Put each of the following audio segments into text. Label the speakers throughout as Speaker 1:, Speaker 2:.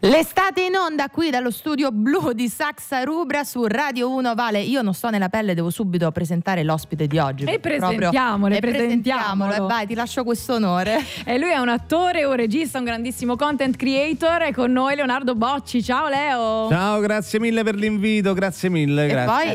Speaker 1: L'estate in onda qui dallo studio blu di Saxa Rubra su Radio 1. Vale, io non sto nella pelle, devo subito presentare l'ospite di oggi.
Speaker 2: E presentiamolo.
Speaker 1: Vai, ti lascio questo onore.
Speaker 2: E lui è un attore, un regista, un grandissimo content creator. È con noi Leonardo Bocci. Ciao Leo.
Speaker 3: Ciao, grazie mille per l'invito, grazie mille.
Speaker 1: E
Speaker 3: grazie.
Speaker 1: poi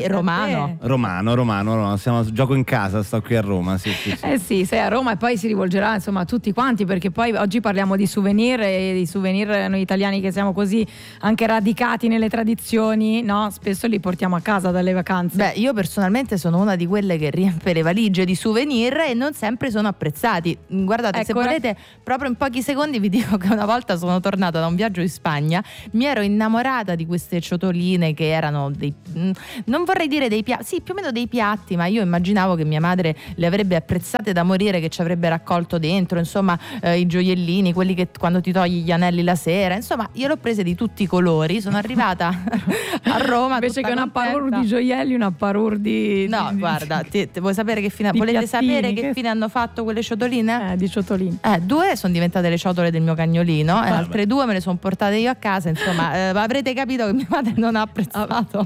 Speaker 3: Romano. Gioco in casa, sto qui a Roma. Sì.
Speaker 2: Sì, sei a Roma e poi si rivolgerà insomma a tutti quanti, perché poi oggi parliamo di souvenir, e di souvenir noi italiani che siamo così anche radicati nelle tradizioni, no? Spesso li portiamo a casa dalle vacanze.
Speaker 1: Beh, io personalmente sono una di quelle che riempie le valigie di souvenir e non sempre sono apprezzati. Guardate, se volete, proprio in pochi secondi vi dico che una volta sono tornata da un viaggio in Spagna, mi ero innamorata di queste ciotoline che erano dei, non vorrei dire dei piatti, sì, più o meno dei piatti, ma io immaginavo che mia madre le avrebbe apprezzate da morire, che ci avrebbe raccolto dentro, insomma, i gioiellini, quelli che quando ti togli gli anelli la sera, insomma, io l'ho prese di tutti i colori. Sono arrivata a Roma
Speaker 2: invece che una
Speaker 1: contenta.
Speaker 2: parure di gioielli, una parure di
Speaker 1: no, guarda, vuoi sapere che fine volete
Speaker 2: piattini,
Speaker 1: sapere che fine hanno fatto quelle ciotoline?
Speaker 2: Di ciotoline.
Speaker 1: 2 sono diventate le ciotole del mio cagnolino e altre 2 me le sono portate io a casa, insomma, avrete capito che mia madre non ha apprezzato.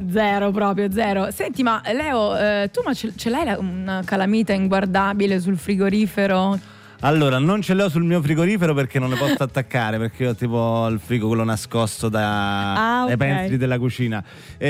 Speaker 2: Zero. Senti, ma Leo, tu ce l'hai una calamita inguardabile sul frigorifero?
Speaker 3: Allora, non ce l'ho sul mio frigorifero perché non le posso attaccare, perché io ho tipo il frigo quello nascosto dai pentili della cucina.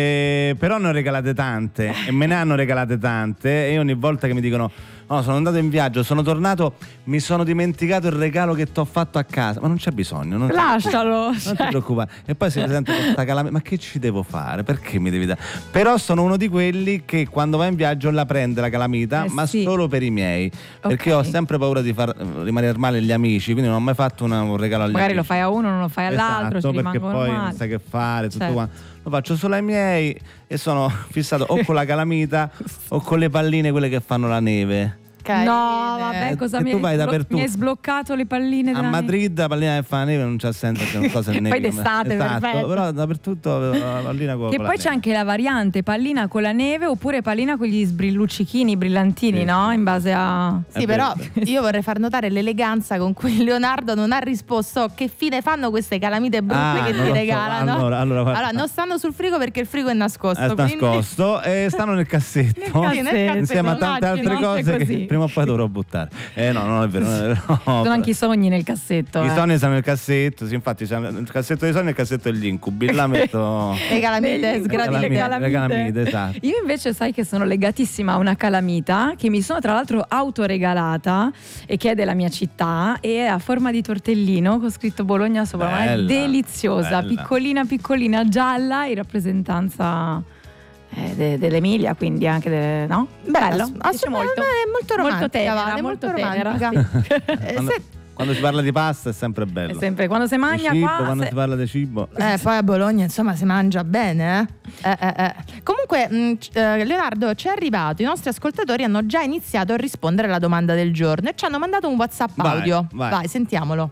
Speaker 3: Però ne ho regalate tante e me ne hanno regalate tante, e ogni volta che mi dicono no, sono andato in viaggio, sono tornato, mi sono dimenticato il regalo che ti ho fatto a casa. Ma non c'è bisogno,
Speaker 2: lascialo.
Speaker 3: Non ti preoccupare. E poi si presenta questa calamita, ma che ci devo fare? Perché mi devi dare? Però sono uno di quelli che quando va in viaggio la prende la calamita, ma solo per i miei, perché ho sempre paura di far rimanere male gli amici, quindi non ho mai fatto un regalo agli
Speaker 2: magari
Speaker 3: amici.
Speaker 2: Lo fai a uno, non lo fai all'altro,
Speaker 3: esatto,
Speaker 2: ci
Speaker 3: perché
Speaker 2: rimangono
Speaker 3: poi
Speaker 2: male.
Speaker 3: non sai che fare, tutto quanto. Lo faccio solo ai miei e sono fissato o con la calamita o con le palline, quelle che fanno la neve.
Speaker 1: Carine.
Speaker 2: No, vabbè, cosa mi hai sbloccato le palline
Speaker 1: a
Speaker 3: Madrid, la pallina che fa la neve non c'ha senso, non so se
Speaker 2: poi d'estate,
Speaker 3: esatto,
Speaker 2: perfetto.
Speaker 3: però dappertutto la pallina con
Speaker 2: che
Speaker 3: la
Speaker 2: poi
Speaker 3: neve.
Speaker 2: c'è anche la variante pallina con la neve oppure pallina con gli sbrilluccichini, brillantini,
Speaker 3: sì,
Speaker 2: no? In base a...
Speaker 1: Sì, però io vorrei far notare l'eleganza con cui Leonardo non ha risposto che fine fanno queste calamite brutte che ti regalano.
Speaker 3: Allora,
Speaker 1: non stanno sul frigo perché il frigo è nascosto.
Speaker 3: È nascosto e stanno nel cassetto, insieme a tante altre cose che prima o poi dovrò buttare. No, non è vero.
Speaker 2: Sono anche i sogni nel cassetto.
Speaker 3: I sogni stanno nel cassetto, sì, infatti c'è il cassetto dei sogni e il cassetto degli incubi. Là metto
Speaker 1: le calamite,
Speaker 3: le calamite, esatto.
Speaker 2: Io invece sai che sono legatissima a una calamita che mi sono tra l'altro autoregalata e che è della mia città e è a forma di tortellino con scritto Bologna sopra, ma è deliziosa,
Speaker 3: bella.
Speaker 2: piccolina, gialla, in rappresentanza dell'Emilia, quindi anche no? Bello,
Speaker 1: assolutamente, è molto romantica,
Speaker 2: molto tenera.
Speaker 3: Quando si parla di pasta è sempre bello.
Speaker 2: È sempre quando si mangia
Speaker 3: cibo,
Speaker 2: qua.
Speaker 3: Quando si parla di cibo.
Speaker 1: Poi a Bologna insomma si mangia bene. Comunque Leonardo, ci è arrivato, i nostri ascoltatori hanno già iniziato a rispondere alla domanda del giorno e ci hanno mandato un WhatsApp audio. Vai, sentiamolo.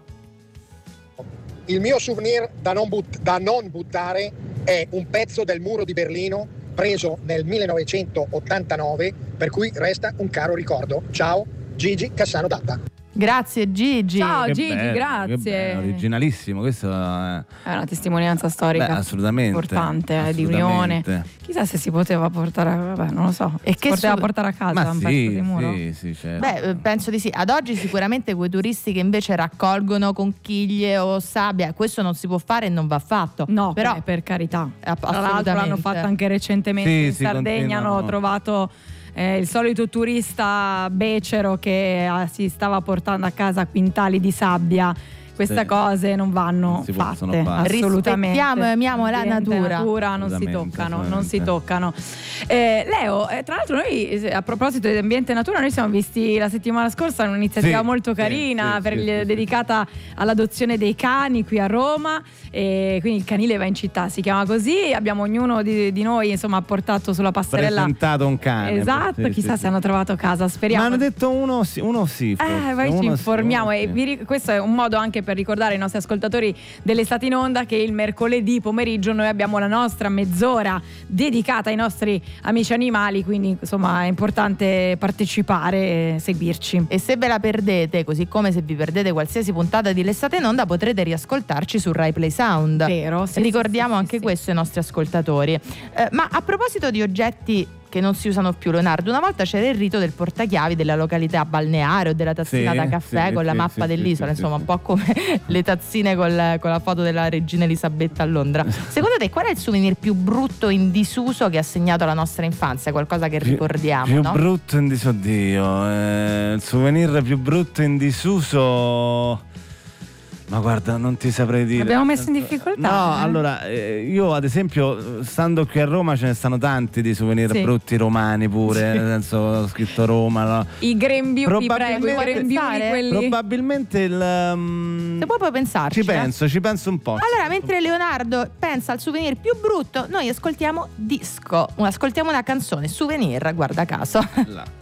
Speaker 4: Il mio souvenir da non buttare è un pezzo del muro di Berlino preso nel 1989, per cui resta un caro ricordo. Ciao, Gigi Cassano d'Adda.
Speaker 1: Grazie Gigi.
Speaker 2: Ciao
Speaker 3: Che
Speaker 2: Gigi,
Speaker 3: bello,
Speaker 2: grazie.
Speaker 3: Che bello, originalissimo, questo è
Speaker 2: una testimonianza storica.
Speaker 3: Assolutamente
Speaker 2: importante, di unione. Chissà se si poteva portare, non lo so. E che poteva portare a casa un pezzo di muro?
Speaker 3: Sì, certo.
Speaker 1: Penso di sì. Ad oggi sicuramente quei turisti che invece raccolgono conchiglie o sabbia, questo non si può fare e non va fatto.
Speaker 2: No,
Speaker 1: però
Speaker 2: per carità.
Speaker 1: Tra
Speaker 2: l'altro l'hanno fatto anche recentemente in Sardegna, hanno trovato il solito turista becero che si stava portando a casa quintali di sabbia. Queste cose non vanno fatte, assolutamente.
Speaker 1: Amiamo la natura.
Speaker 2: Non si toccano. Leo, tra l'altro noi a proposito di ambiente e natura, noi siamo visti la settimana scorsa un'iniziativa molto carina dedicata all'adozione dei cani qui a Roma, e quindi il canile va in città, si chiama così. Abbiamo ognuno di noi insomma ha portato sulla passerella
Speaker 3: presentato un cane.
Speaker 2: Esatto, chissà se hanno trovato casa, speriamo.
Speaker 3: Ma hanno detto uno sì.
Speaker 2: Poi ci informiamo, questo è un modo anche per per ricordare ai nostri ascoltatori dell'Estate in Onda che il mercoledì pomeriggio noi abbiamo la nostra mezz'ora dedicata ai nostri amici animali, quindi insomma è importante partecipare e seguirci.
Speaker 1: E se ve la perdete, così come se vi perdete qualsiasi puntata di l'Estate in Onda, potrete riascoltarci su Rai Play Sound.
Speaker 2: Vero, sì,
Speaker 1: ricordiamo
Speaker 2: sì,
Speaker 1: anche
Speaker 2: sì,
Speaker 1: questo ai nostri ascoltatori. Ma a proposito di oggetti che non si usano più, Leonardo, una volta c'era il rito del portachiavi della località balneare o della tazzina da caffè con la mappa dell'isola, insomma un po' come le tazzine con la foto della regina Elisabetta a Londra. Secondo te qual è il souvenir più brutto in disuso che ha segnato la nostra infanzia? Qualcosa che ricordiamo,
Speaker 3: più
Speaker 1: no?
Speaker 3: Brutto in disuso, oddio, il souvenir più brutto in disuso... Ma guarda, non ti saprei dire.
Speaker 2: L'abbiamo messo in difficoltà.
Speaker 3: No, allora, io ad esempio, stando qui a Roma, ce ne stanno tanti di souvenir brutti romani pure, nel senso, ho scritto Roma, no?
Speaker 2: I grembiuli, prego, i grembiuli, quelli.
Speaker 3: Probabilmente
Speaker 1: Se puoi pensarci.
Speaker 3: Ci penso un po'.
Speaker 1: Allora, mentre Leonardo pensa al souvenir più brutto, noi ascoltiamo disco. Ascoltiamo una canzone, Souvenir, guarda caso.
Speaker 3: Là.